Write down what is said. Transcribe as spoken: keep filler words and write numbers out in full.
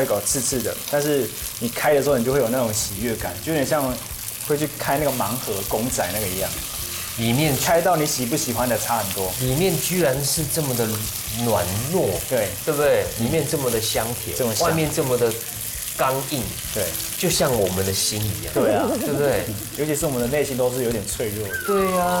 会搞刺刺的，但是你开的时候你就会有那种喜悦感，就有点像会去开那个盲盒公仔那个一样。 里面开到你喜不喜欢的差很多， 里面居然是这么的软糯， 对对不对？里面这么的香甜， 这么香外面这么的刚硬， 对， 就像我们的心一样， 对啊， 对不对？ 尤其是我们的内心都是有点脆弱的。 对呀。